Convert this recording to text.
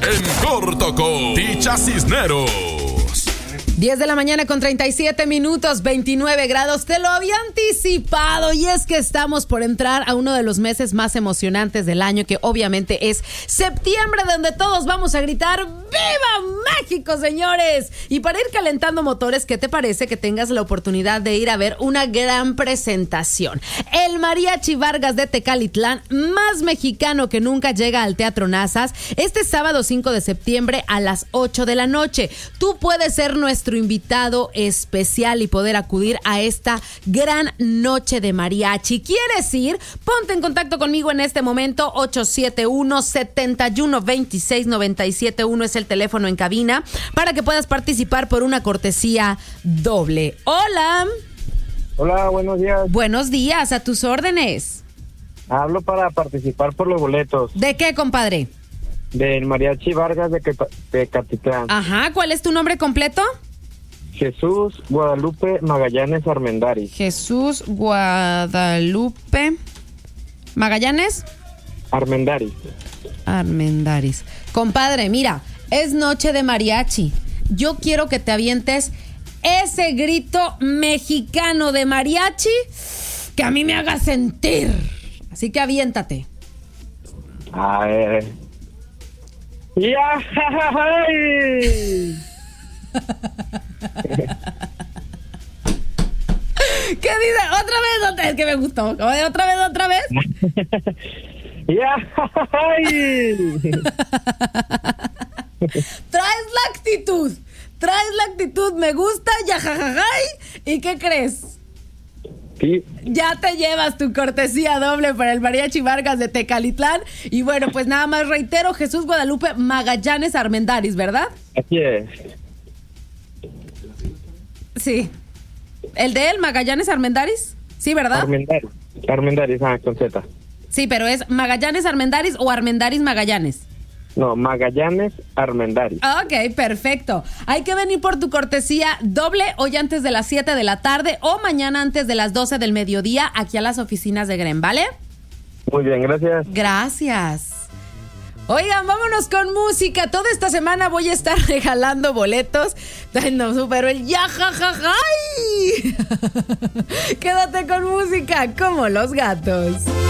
En corto con Ticha Cisneros. 10 de la mañana con 37 minutos, 29 grados. Te lo había anticipado y es que estamos por entrar a uno de los meses más emocionantes del año, que obviamente es septiembre, donde todos vamos a gritar ¡Viva México, señores! Y para ir calentando motores, ¿qué te parece que tengas la oportunidad de ir a ver una gran presentación? El Mariachi Vargas de Tecalitlán, más mexicano que nunca, llega al Teatro Nazas este sábado 5 de septiembre a las 8 de la noche. Tú puedes ser nuestro invitado especial y poder acudir a esta gran noche de mariachi. ¿Quieres ir? Ponte en contacto conmigo en este momento. 871-7126-971 es el teléfono en cabina para que puedas participar por una cortesía doble. Hola. Hola, buenos días. Buenos días, a tus órdenes. Hablo para participar por los boletos ¿De qué, compadre? del Mariachi Vargas de Tecatitlán. Ajá, ¿cuál es tu nombre completo? Jesús Guadalupe Magallanes Armendáriz. Jesús Guadalupe Magallanes Armendáriz. Armendáriz. Compadre, mira, es noche de mariachi. Yo quiero que te avientes ese grito mexicano de mariachi que a mí me haga sentir. Así que aviéntate. A ver. ¡Ya! ¿Qué dice? ¿Otra vez? Es que me gustó. ¿Otra vez? ¡Ya! Traes la actitud, me gusta, ya jajajay. ¿Y qué crees? Sí. Ya te llevas tu cortesía doble para el Mariachi Vargas de Tecalitlán. Y bueno, pues nada más reitero, Jesús Guadalupe Magallanes Armendáriz, ¿verdad? Así es. Sí. ¿El de él, Magallanes Armendáriz? Sí, ¿verdad? Armendáriz, con Z. Sí, pero ¿es Magallanes Armendáriz o Armendáriz Magallanes? No, Magallanes Armendáriz. Ok, perfecto. Hay que venir por tu cortesía doble hoy antes de las 7 de la tarde o mañana antes de las 12 del mediodía aquí a las oficinas de Grem, ¿vale? Muy bien, gracias. Gracias. Oigan, vámonos con música. Toda esta semana voy a estar regalando boletos. Ay, no supero el ya, jajajay. Quédate con música como los gatos.